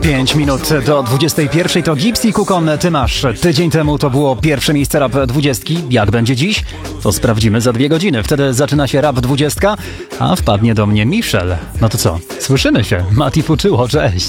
5 minut do 21 to Gypsy Kukon, ty masz. Tydzień temu to było pierwsze miejsce Rap 20. Jak będzie dziś? To sprawdzimy za 2 godziny. Wtedy zaczyna się Rap 20, a wpadnie do mnie Michel. No to co? Słyszymy się. Mati Fuczyło, cześć.